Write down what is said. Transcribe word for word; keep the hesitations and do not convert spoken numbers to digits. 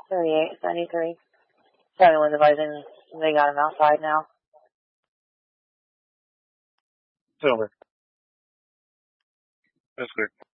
thirty-eight seventy-three. seventy-one advising they got him outside now. Silver. That's clear.